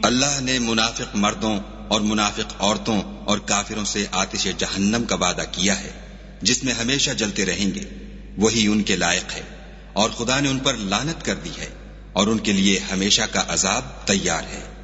अल्लाह ने मुनाफिक मर्दों और मुनाफिक औरतों और काफिरों से आतिश जहन्नम का वादा किया है जिसमें हमेशा जलते रहेंगे, वही उनके लायक है, और खुदा ने उन पर लानत कर दी है और उनके लिए हमेशा का अजाब तैयार है।